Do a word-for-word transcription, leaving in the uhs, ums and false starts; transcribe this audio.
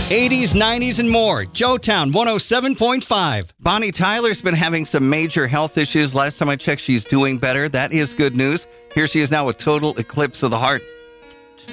eighties, nineties, and more. Joetown one oh seven point five. Bonnie Tyler's been having some major health issues. Last time I checked, she's doing better. That is good news. Here she is now with Total Eclipse of the Heart.